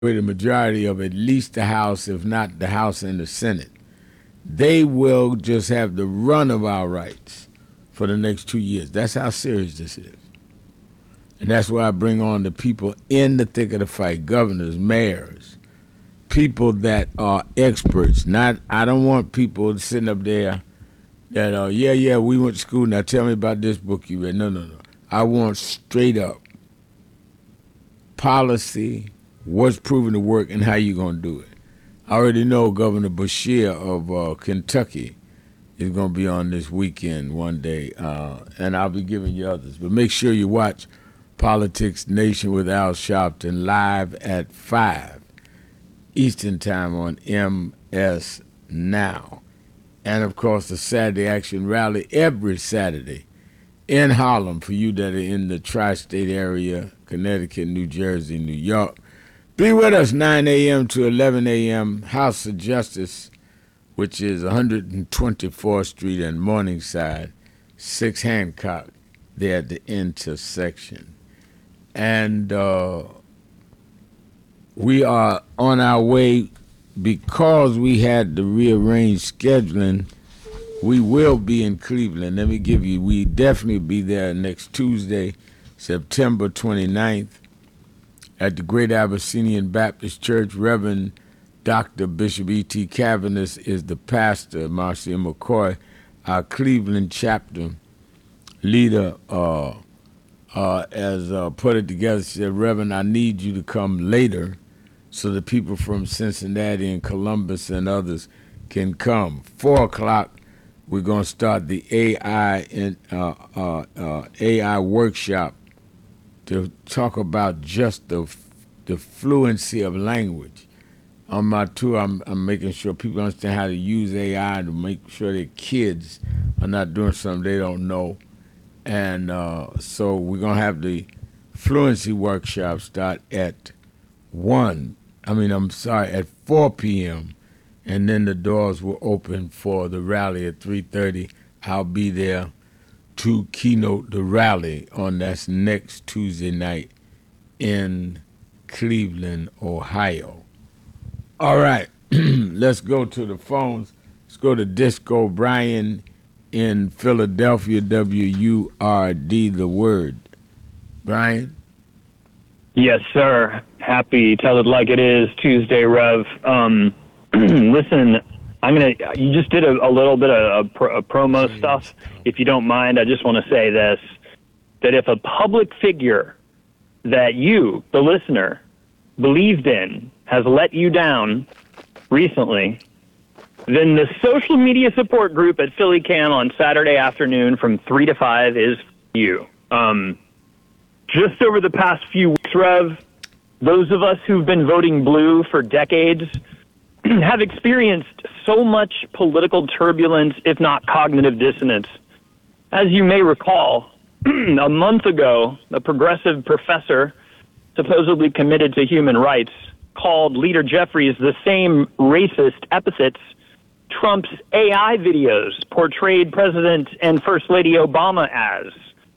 with a majority of at least the House, if not the House and the Senate, they will just have the run of our rights for the next 2 years. That's how serious this is. And that's why I bring on the people in the thick of the fight, governors, mayors, people that are experts. I don't want people sitting up there that, yeah, we went to school, now tell me about this book you read. No. I want straight up policy, what's proven to work, and how you going to do it. I already know Governor Beshear of Kentucky is going to be on this weekend one day, and I'll be giving you others. But make sure you watch Politics Nation with Al Sharpton live at 5 Eastern Time on MS Now. And, of course, the Saturday Action Rally every Saturday in Harlem for you that are in the tri-state area, Connecticut, New Jersey, New York. Be with us 9 a.m. to 11 a.m. House of Justice, which is 124th Street and Morningside, 6 Hancock, there at the intersection. And we are on our way because we had the rearranged scheduling. We will be in Cleveland. Let me give you, we definitely be there next Tuesday, September 29th, at the Great Abyssinian Baptist Church. Reverend Dr. Bishop E.T. Cavanis is the pastor. Marcia McCoy, our Cleveland chapter leader, has put it together. She said, Reverend, I need you to come later so the people from Cincinnati and Columbus and others can come. 4 o'clock, we're going to start the AI workshop to talk about just the fluency of language. On my tour, I'm making sure people understand how to use AI to make sure their kids are not doing something they don't know. And so we're going to have the fluency workshop start at 4 p.m. And then the doors will open for the rally at 3:30. I'll be there to keynote the rally on that next Tuesday night in Cleveland, Ohio. All right, let's go to the phones. Let's go to Disco Brian in Philadelphia, WURD, the word. Brian? Yes, sir. Happy Tell It Like It Is Tuesday, Rev. Listen, you just did a little bit of promo stuff. If you don't mind, I just want to say this, that if a public figure that you, the listener, believed in has let you down recently, then the social media support group at Philly Can on Saturday afternoon from 3 to 5 is you. Just over the past few weeks, Rev, those of us who've been voting blue for decades have experienced so much political turbulence, if not cognitive dissonance. As you may recall, a month ago, a progressive professor supposedly committed to human rights called Leader Jeffries the same racist epithets Trump's AI videos portrayed President and First Lady Obama as.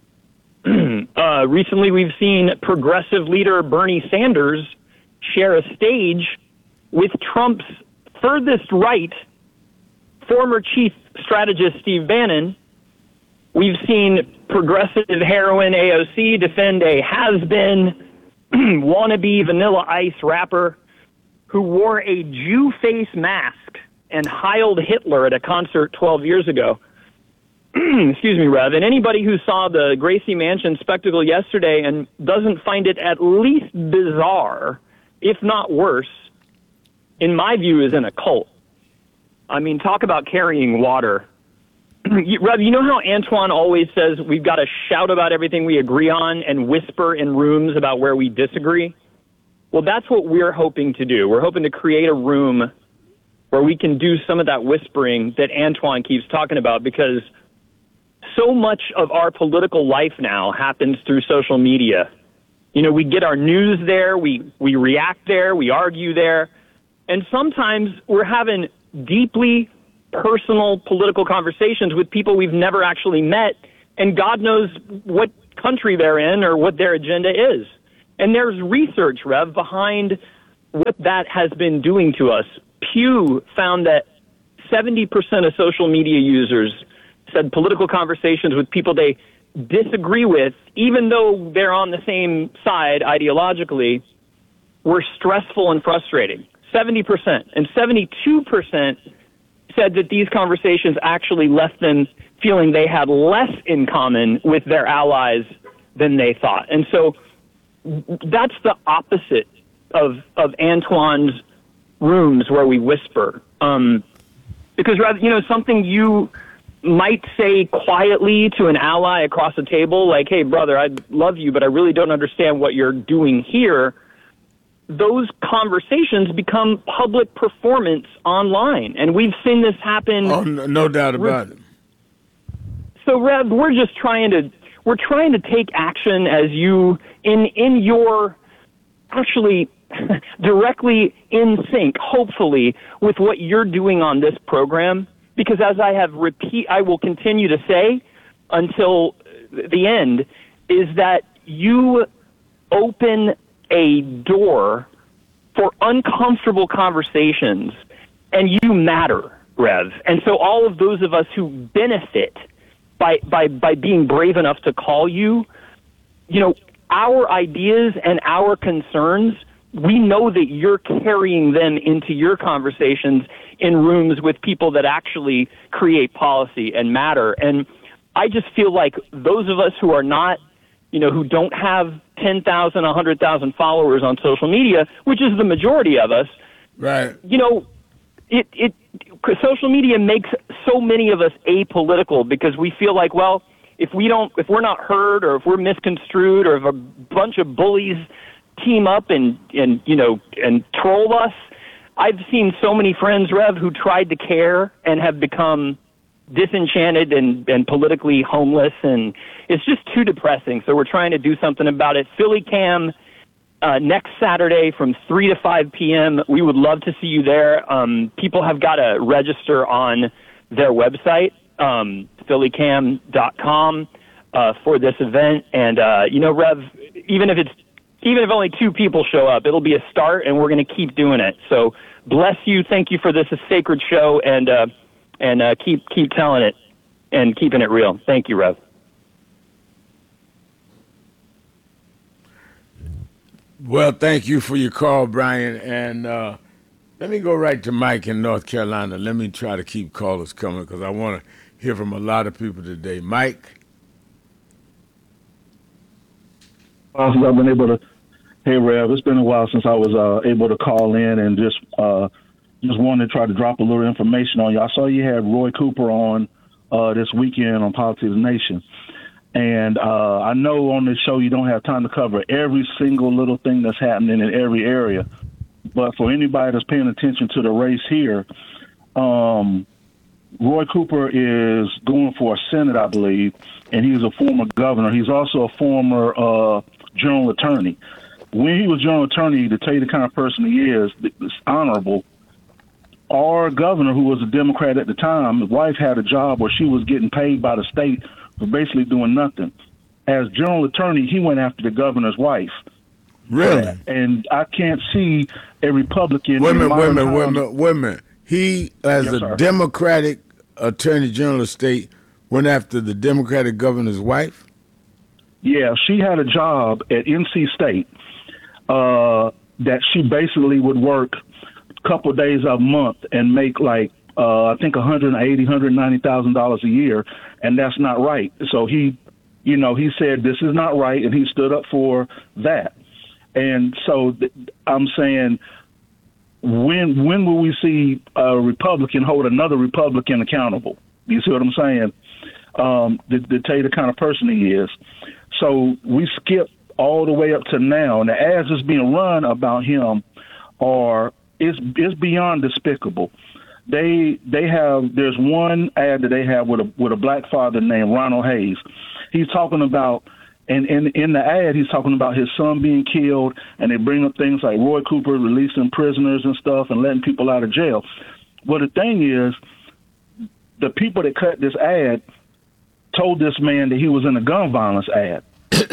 Recently, we've seen progressive leader Bernie Sanders share a stage with Trump's furthest right, former chief strategist Steve Bannon. We've seen progressive heroine AOC defend a has-been wannabe Vanilla Ice rapper who wore a Jew face mask and heiled Hitler at a concert 12 years ago. Excuse me, Rev. And anybody who saw the Gracie Mansion spectacle yesterday and doesn't find it at least bizarre, if not worse, in my view, is in a cult. I mean, talk about carrying water. Rev, you know how Antoine always says we've got to shout about everything we agree on and whisper in rooms about where we disagree? Well, that's what we're hoping to do. We're hoping to create a room where we can do some of that whispering that Antoine keeps talking about, because so much of our political life now happens through social media. You know, we get our news there, we react there, we argue there, and sometimes we're having deeply personal political conversations with people we've never actually met, and God knows what country they're in or what their agenda is. And there's research, Rev, behind what that has been doing to us. Pew found that 70% of social media users said political conversations with people they disagree with, even though they're on the same side ideologically, were stressful and frustrating. 70%. And 72% said that these conversations actually left them feeling they had less in common with their allies than they thought. And so that's the opposite of Antoine's rooms where we whisper. Because rather, something you might say quietly to an ally across the table, like, hey, brother, I love you, but I really don't understand what you're doing here. Those conversations become public performance online. And we've seen this happen. Oh, no doubt about it. So, Rev, we're trying to take action as you, in your actually directly in sync, hopefully, with what you're doing on this program. Because as I will continue to say until the end, is that you open a door for uncomfortable conversations, and you matter, Rev. And so all of those of us who benefit by being brave enough to call you, our ideas and our concerns, we know that you're carrying them into your conversations in rooms with people that actually create policy and matter. And I just feel like those of us who are not, who don't have 10,000, 100,000 followers on social media, which is the majority of us, right? Social media makes so many of us apolitical because we feel like, well, if we're not heard, or if we're misconstrued, or if a bunch of bullies team up and troll us. I've seen so many friends, Rev, who tried to care and have become disenchanted and politically homeless, and it's just too depressing. So we're trying to do something about it. Philly Cam next Saturday from 3 to 5 p.m. We would love to see you there. People have got to register on their website, phillycam.com, for this event. And, Rev, even if only 2 people show up, it'll be a start, and we're going to keep doing it. So bless you. Thank you for this, a sacred show, and keep telling it and keeping it real. Thank you, Rev. Well, thank you for your call, Brian. And let me go right to Mike in North Carolina. Let me try to keep callers coming because I want to hear from a lot of people today. Mike? I've been able to. Hey, Rev, it's been a while since I was able to call in and just wanted to try to drop a little information on you. I saw you had Roy Cooper on this weekend on Politics of the Nation. And I know on this show you don't have time to cover every single little thing that's happening in every area. But for anybody that's paying attention to the race here, Roy Cooper is going for a Senate, I believe, and he's a former governor. He's also a former general attorney. When he was general attorney, to tell you the kind of person he is, it's honorable. Our governor, who was a Democrat at the time, his wife had a job where she was getting paid by the state for basically doing nothing. As general attorney, he went after the governor's wife. Really? And I can't see a Republican. Wait a minute. He, as a Democratic attorney general of state, went after the Democratic governor's wife? Yeah, she had a job at NC State that she basically would work a couple of days a month and make like I think $180,000, $190,000 a year, and that's not right. So he said this is not right, and he stood up for that. And so I'm saying, when will we see a Republican hold another Republican accountable? You see what I'm saying? To tell you the kind of person he is. So we skip all the way up to now, and the ads that's being run about him is beyond despicable. There's one ad that they have with a black father named Ronald Hayes. He's talking about, and in the ad, he's talking about his son being killed, and they bring up things like Roy Cooper releasing prisoners and stuff and letting people out of jail. Well, the thing is, the people that cut this ad told this man that he was in a gun violence ad.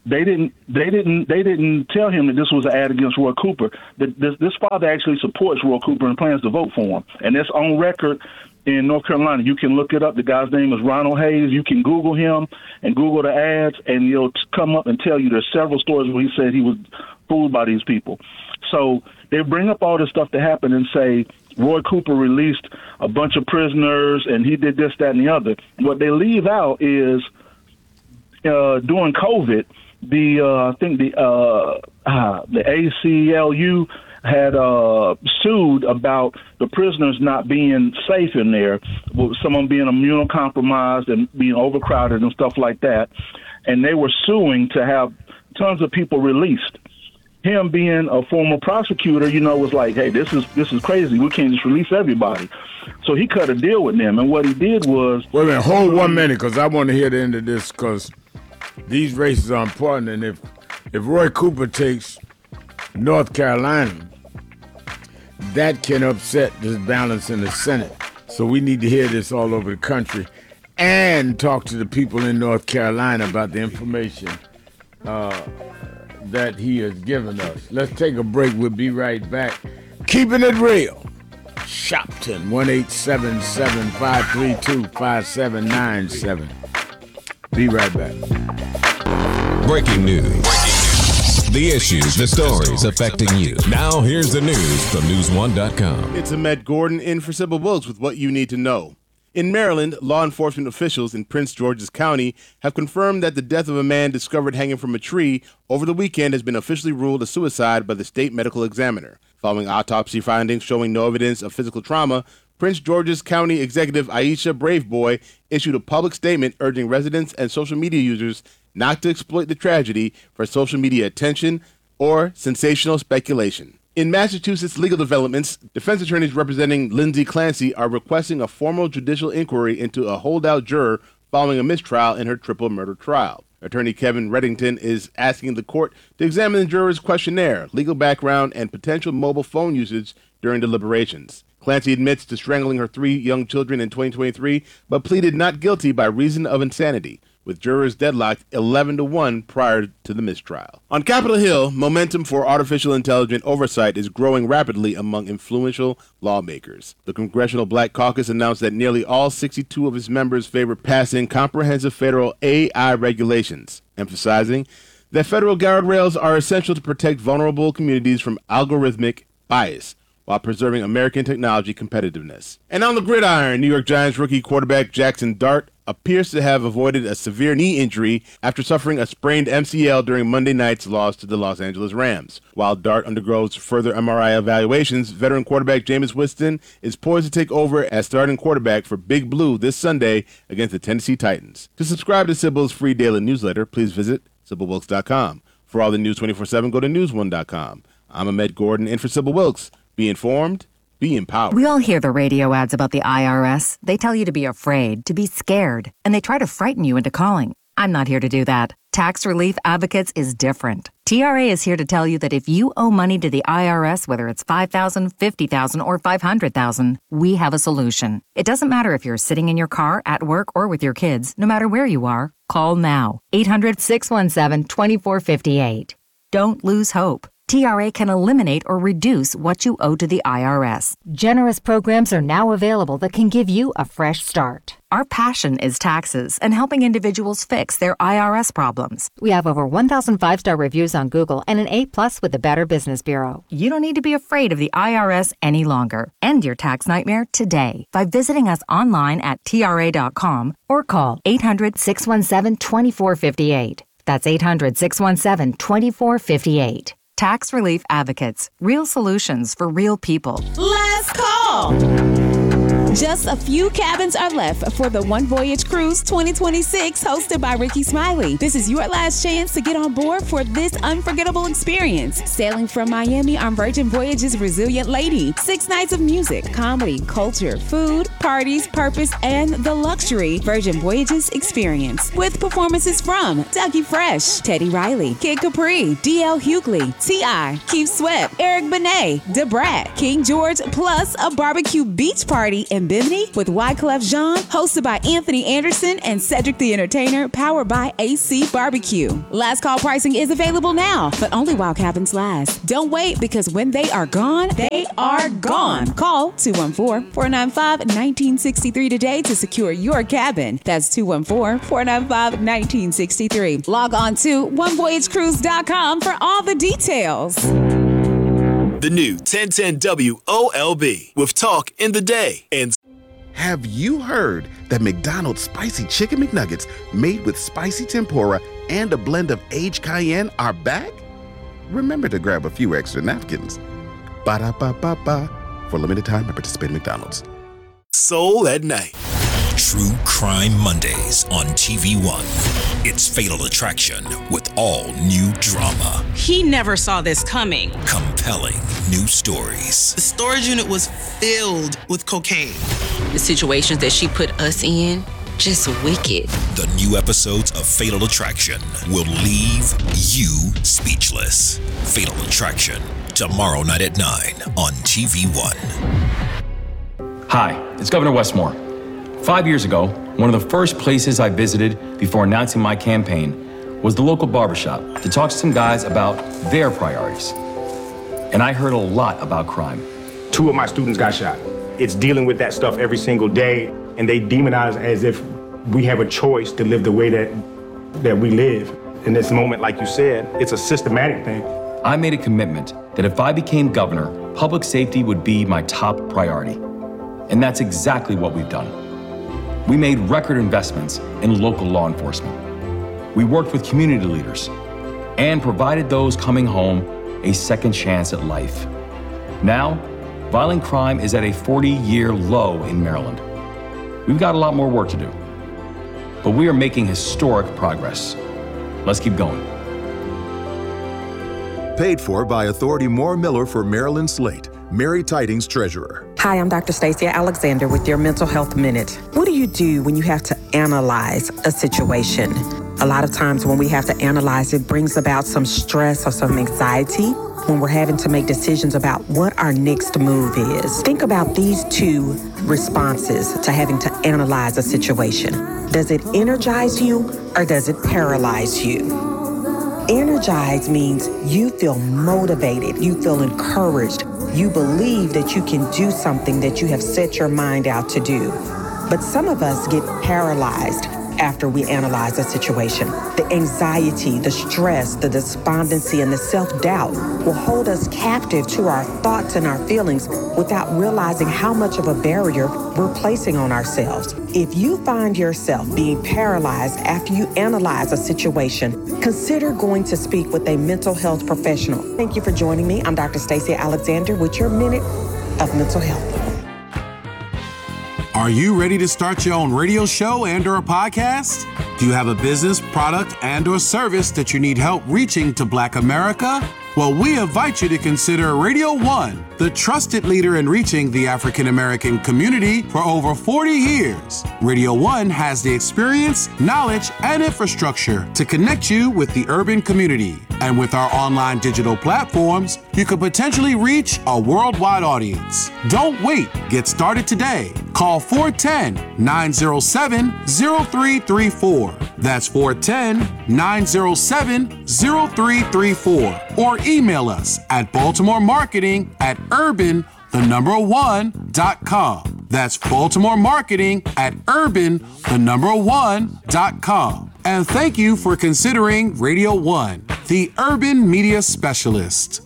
they didn't tell him that this was an ad against Roy Cooper. This father actually supports Roy Cooper and plans to vote for him, and that's on record in North Carolina. You can look it up. The guy's name is Ronald Hayes. You can Google him and Google the ads, and he'll come up and tell you there's several stories where he said he was fooled by these people. So they bring up all this stuff that happened and say Roy Cooper released a bunch of prisoners and he did this, that, and the other. What they leave out is during COVID, I think the ACLU had sued about the prisoners not being safe in there, with some of them being immunocompromised and being overcrowded and stuff like that. And they were suing to have tons of people released. Him being a former prosecutor, was like, hey, this is crazy. We can't just release everybody. So he cut a deal with them. And what he did was... Wait a minute, hold 1 minute, because I want to hear the end of this, because these races are important. And if Roy Cooper takes North Carolina, that can upset this balance in the Senate. So we need to hear this all over the country and talk to the people in North Carolina about the information that he has given us. Let's take a break. We'll be right back. Keeping it real. Shopton, 1-877-532-5797. Be right back. Breaking news. The issues, the stories affecting you. Now here's the news from News1.com. It's Ahmed Gordon in for Sybil Wilkes with what you need to know. In Maryland, law enforcement officials in Prince George's County have confirmed that the death of a man discovered hanging from a tree over the weekend has been officially ruled a suicide by the state medical examiner. Following autopsy findings showing no evidence of physical trauma, Prince George's County Executive Aisha Braveboy issued a public statement urging residents and social media users not to exploit the tragedy for social media attention or sensational speculation. In Massachusetts legal developments, defense attorneys representing Lindsay Clancy are requesting a formal judicial inquiry into a holdout juror following a mistrial in her triple murder trial. Attorney Kevin Reddington is asking the court to examine the juror's questionnaire, legal background, and potential mobile phone usage during deliberations. Clancy admits to strangling her 3 young children in 2023, but pleaded not guilty by reason of insanity, with jurors deadlocked 11-1 prior to the mistrial. On Capitol Hill, momentum for artificial intelligence oversight is growing rapidly among influential lawmakers. The Congressional Black Caucus announced that nearly all 62 of its members favor passing comprehensive federal AI regulations, emphasizing that federal guardrails are essential to protect vulnerable communities from algorithmic bias, while preserving American technology competitiveness. And on the gridiron, New York Giants rookie quarterback Jackson Dart appears to have avoided a severe knee injury after suffering a sprained MCL during Monday night's loss to the Los Angeles Rams. While Dart undergoes further MRI evaluations, veteran quarterback Jameis Winston is poised to take over as starting quarterback for Big Blue this Sunday against the Tennessee Titans. To subscribe to Sybil's free daily newsletter, please visit SybilWilkes.com. For all the news 24/7, go to News1.com. I'm Ahmed Gordon in for Sybil Wilkes. Be informed, be empowered. We all hear the radio ads about the IRS. They tell you to be afraid, to be scared, and they try to frighten you into calling. I'm not here to do that. Tax Relief Advocates is different. TRA is here to tell you that if you owe money to the IRS, whether it's $5,000, $50,000, or $500,000, we have a solution. It doesn't matter if you're sitting in your car, at work, or with your kids. No matter where you are, call now. 800-617-2458. Don't lose hope. TRA can eliminate or reduce what you owe to the IRS. Generous programs are now available that can give you a fresh start. Our passion is taxes and helping individuals fix their IRS problems. We have over 1,000 5-star reviews on Google and an A+ with the Better Business Bureau. You don't need to be afraid of the IRS any longer. End your tax nightmare today by visiting us online at TRA.com or call 800-617-2458. That's 800-617-2458. Tax Relief Advocates. Real solutions for real people. Last call. Just a few cabins are left for the One Voyage Cruise 2026 hosted by Ricky Smiley. This is your last chance to get on board for this unforgettable experience. Sailing from Miami on Virgin Voyage's Resilient Lady. 6 nights of music, comedy, culture, food, parties, purpose, and the luxury Virgin Voyages experience. With performances from Dougie Fresh, Teddy Riley, Kid Capri, D.L. Hughley, T.I., Keith Sweat, Eric Benet, Da Brat, King George, plus a barbecue beach party in and Bimini with Wyclef Jean, hosted by Anthony Anderson and Cedric the Entertainer, powered by AC Barbecue. Last call pricing is available now, but only while cabins last. Don't wait, because when they are gone, they are gone. Call 214-495-1963 today to secure your cabin. That's 214-495-1963. Log on to onevoyagecruise.com for all the details. The new 1010 WOLB with talk in the day. And have you heard that McDonald's Spicy Chicken McNuggets made with spicy tempura and a blend of aged cayenne are back? Remember to grab a few extra napkins. Ba-da-ba-ba-ba. For limited time at participating McDonald's. Soul at Night. True Crime Mondays on TV1. It's Fatal Attraction with all new drama. He never saw this coming. Compelling new stories. The storage unit was filled with cocaine. The situations that she put us in, just wicked. The new episodes of Fatal Attraction will leave you speechless. Fatal Attraction, tomorrow night at 9 on TV1. Hi, it's Governor Westmore. 5 years ago, one of the first places I visited before announcing my campaign was the local barbershop to talk to some guys about their priorities. And I heard a lot about crime. 2 of my students got shot. It's dealing with that stuff every single day, and they demonize as if we have a choice to live the way that we live. In this moment, like you said, it's a systematic thing. I made a commitment that if I became governor, public safety would be my top priority. And that's exactly what we've done. We made record investments in local law enforcement. We worked with community leaders and provided those coming home a second chance at life. Now, violent crime is at a 40-year low in Maryland. We've got a lot more work to do, but we are making historic progress. Let's keep going. Paid for by Authority Moore Miller for Maryland Slate. Mary Tidings, Treasurer. Hi, I'm Dr. Stacia Alexander with your Mental Health Minute. What do you do when you have to analyze a situation? A lot of times when we have to analyze, it brings about some stress or some anxiety when we're having to make decisions about what our next move is. Think about these 2 responses to having to analyze a situation. Does it energize you or does it paralyze you? Energize means you feel motivated, you feel encouraged, you believe that you can do something that you have set your mind out to do. But some of us get paralyzed after we analyze a situation. The anxiety, the stress, the despondency, and the self-doubt will hold us captive to our thoughts and our feelings without realizing how much of a barrier we're placing on ourselves. If you find yourself being paralyzed after you analyze a situation, consider going to speak with a mental health professional. Thank you for joining me. I'm Dr. Stacia Alexander with your Minute of Mental Health. Are you ready to start your own radio show and/or a podcast? Do you have a business, product, and/or service that you need help reaching to Black America? Well, we invite you to consider Radio One, the trusted leader in reaching the African American community for over 40 years. Radio One has the experience, knowledge, and infrastructure to connect you with the urban community. And with our online digital platforms, you could potentially reach a worldwide audience. Don't wait. Get started today. Call 410-907-0334. That's 410-907-0334. Or email us at baltimoremarketing@urban1.com. That's baltimoremarketing@urban1.com. And thank you for considering Radio One, the urban media specialist.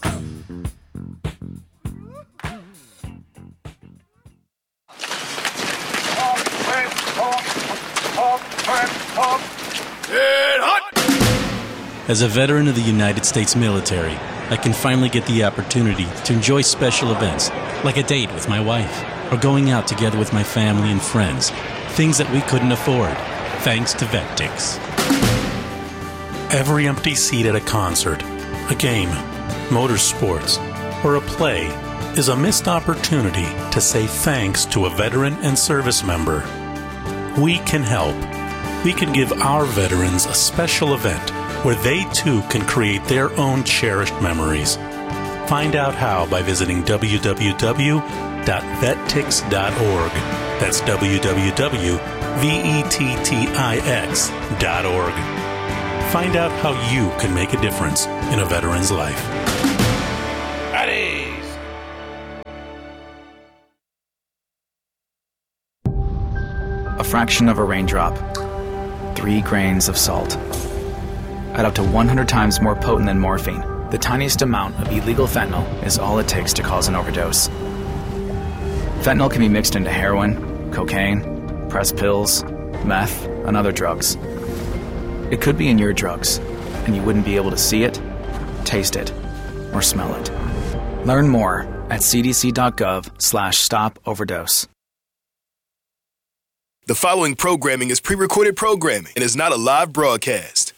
As a veteran of the United States military, I can finally get the opportunity to enjoy special events, like a date with my wife, or going out together with my family and friends, things that we couldn't afford, thanks to VetTix. Every empty seat at a concert, a game, motorsports, or a play is a missed opportunity to say thanks to a veteran and service member. We can help. We can give our veterans a special event where they too can create their own cherished memories. Find out how by visiting www.vettix.org. That's www.vettix.org. Find out how you can make a difference in a veteran's life. A fraction of a raindrop, 3 grains of salt. At up to 100 times more potent than morphine, the tiniest amount of illegal fentanyl is all it takes to cause an overdose. Fentanyl can be mixed into heroin, cocaine, pressed pills, meth, and other drugs. It could be in your drugs, and you wouldn't be able to see it, taste it, or smell it. Learn more at cdc.gov/stop-overdose. The following programming is pre-recorded programming and is not a live broadcast.